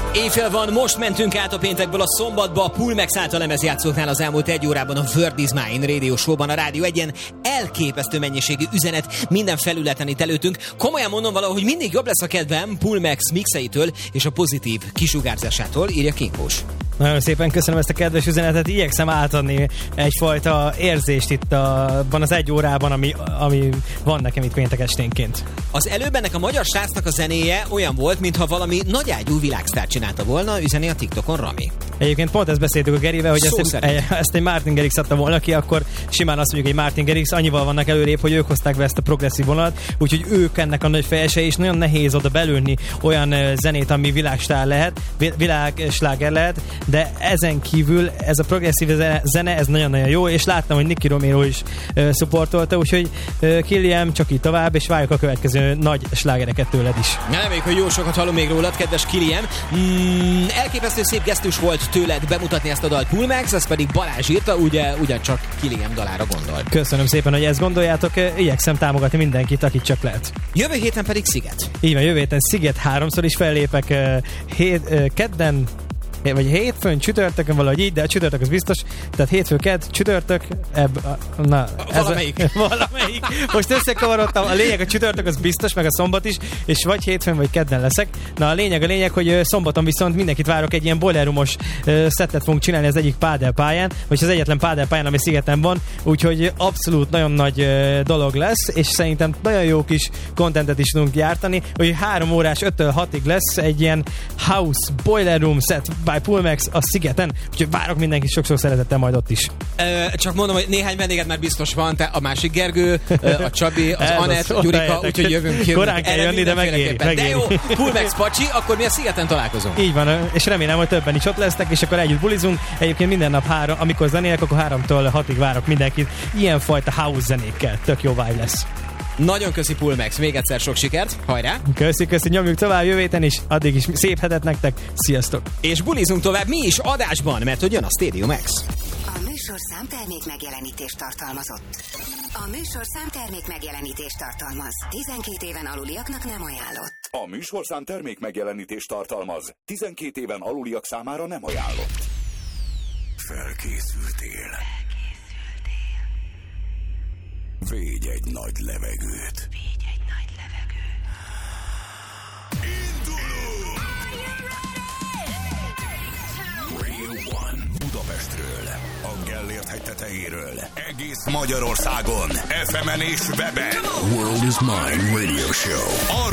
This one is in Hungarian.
Éjfél van, most mentünk át a péntekből a szombatba, a Pulmex által lemezjátszóknál az elmúlt egy órában a Word is Mine Radio Show-ban, a Rádió Egyen elképesztő mennyiségű üzenet minden felületen itt előttünk. Komolyan mondom valahogy mindig jobb lesz a kedvem Pulmex mixeitől és a pozitív kisugárzásától, írja Kinkós. Nagyon szépen köszönöm ezt a kedves üzenetet, igyekszem átadni egyfajta érzést itt abban az egy órában, ami van nekem itt péntek esténként. Az előbb ennek a magyar srácnak a zenéje olyan volt, mintha valami nagyágyú világsztár csinálta volna, üzeni a TikTokon Rami. Egyébként pont ezt beszéltük a Gerivel, hogy ezt egy Martin Garrix adta volna ki, akkor simán azt mondjuk, hogy Martin Garrix, annyival vannak előrébb, hogy ők hozták be ezt a progresszív vonalat, úgyhogy ők ennek a nagy fejese, és nagyon nehéz oda belőni olyan zenét, ami világsláger lehet, de ezen kívül ez a progresszív zene, ez nagyon-nagyon jó, és láttam, hogy Nicky Romero is szupportolta, úgyhogy Killiam, csak így tovább, és várjuk a következő nagy slágereket tőled is. Reméljük, hogy jó sokat hallom még rólad, kedves Killiam. Elképesztő szép gesztus volt tőled bemutatni ezt a dalt Pulmex, ez pedig Balázs írta, ugyancsak Killiam dalára gondol. Köszönöm szépen, hogy ezt gondoljátok, igyekszem támogatni mindenkit, akit csak lehet. Jövő héten pedig Sziget. Így van, jövő héten Sziget, 3-szor is fellépek, kedden, vagy hétfőn, csütörtökön, valahogy így, de a csütörtök az biztos. Tehát hétfő, kedd, csütörtök, valamelyik. Most összekavarodtam, a lényeg a csütörtök az biztos, meg a szombat is, és vagy hétfőn, vagy kedden leszek. Na a lényeg, hogy szombaton viszont mindenkit várok, egy ilyen boiler roomos szettet fogunk csinálni az egyik pádelpályán, vagy az egyetlen pádelpályán, ami Szigeten van, úgyhogy abszolút nagyon nagy dolog lesz, és szerintem nagyon jó kis contentet is tudunk gyártani, hogy 3 órás 5-től 6-ig lesz egy ilyen house boiler room set by Pulmex a Szigeten, úgyhogy várok mindenkit sok-sok szeretettel majd ott is. Csak mondom, hogy néhány vendéget már biztos van, te a másik Gergő, a Csabi, az Anett, Gyurika, úgyhogy jövünk. Korán kell jönni, de megéri. De jó, Pulmex Pacsi, akkor mi a Szigeten találkozunk. Így van, és remélem, hogy többen is ott lesznek, és akkor együtt bulizunk. Egyébként minden nap amikor zenélek, akkor 3-tól 6-ig várok mindenkit. Ilyenfajta house zenékkel. Tök jó vibe lesz. Nagyon köszi Pulmex, még egyszer sok sikert, hajrá! Köszi, nyomjuk tovább jövő héten is, addig is szép hetet nektek, sziasztok! És bulizunk tovább mi is adásban, mert hogy jön a Stadium X. A műsorszám termék megjelenítést tartalmazott. A műsorszám termék megjelenítést tartalmaz. 12 éven aluliaknak nem ajánlott. A műsorszám termék megjelenítést tartalmaz. 12 éven aluliak számára nem ajánlott. Felkészültél. Védj egy nagy levegőt. Indulunk! Radio One Budapestről, a Gellért hegy tetejéről, egész Magyarországon, FM-en és weben. World is Mine Radio Show.